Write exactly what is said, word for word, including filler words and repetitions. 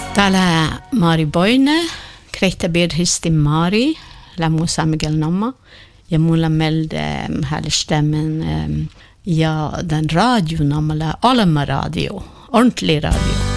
Täällä Mari Boine, Krehtä Birhisti Mari, Lamu Samigel Namma, ja mulla melde härstämmen ja den radio namala Alma radio, ordentlig radio.